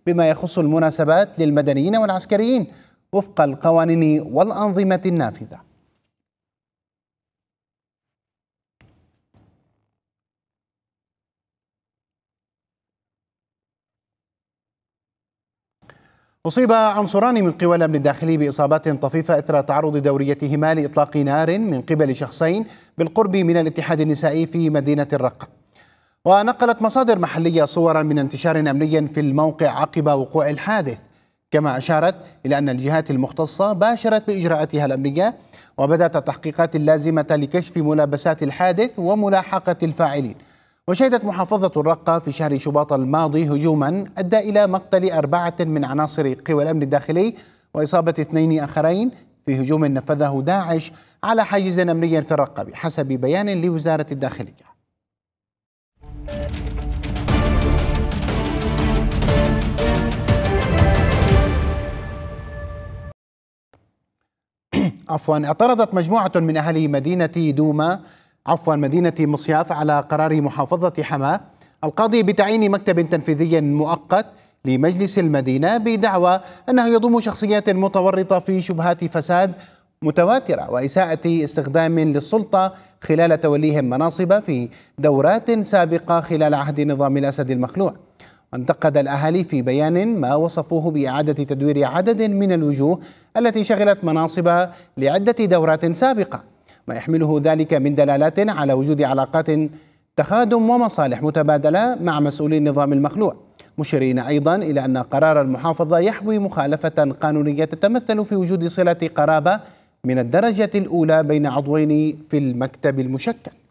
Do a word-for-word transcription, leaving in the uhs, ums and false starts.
بما يخص المناسبات للمدنيين والعسكريين وفق القوانين والأنظمة النافذة. أصيب عنصران من قوى الأمن الداخلي بإصابات طفيفة إثر تعرض دوريتهما لإطلاق نار من قبل شخصين بالقرب من الاتحاد النسائي في مدينة الرقة. ونقلت مصادر محلية صورا من انتشار أمني في الموقع عقب وقوع الحادث، كما أشارت إلى أن الجهات المختصة باشرت بإجراءاتها الأمنية وبدأت التحقيقات اللازمة لكشف ملابسات الحادث وملاحقة الفاعلين. وشهدت محافظة الرقة في شهر شباط الماضي هجوما أدى إلى مقتل أربعة من عناصر قوى الأمن الداخلي وإصابة اثنين آخرين في هجوم نفذه داعش على حاجز أمني في الرقة بحسب بيان لوزارة الداخلية. عفوا اعترضت مجموعة من أهالي مدينة دوما عفوا مدينة مصياف على قرار محافظة حماة القاضي بتعيين مكتب تنفيذي مؤقت لمجلس المدينة بدعوى أنه يضم شخصيات متورطة في شبهات فساد متواترة وإساءة استخدام للسلطة خلال توليهم مناصب في دورات سابقة خلال عهد نظام الأسد المخلوع. وانتقد الأهالي في بيان ما وصفوه بإعادة تدوير عدد من الوجوه التي شغلت مناصب لعدة دورات سابقة، ما يحمله ذلك من دلالات على وجود علاقات تخادم ومصالح متبادلة مع مسؤولي النظام المخلوع، مشيرين أيضا إلى أن قرار المحافظة يحوي مخالفة قانونية تتمثل في وجود صلة قرابة من الدرجة الأولى بين عضوين في المكتب المشكل.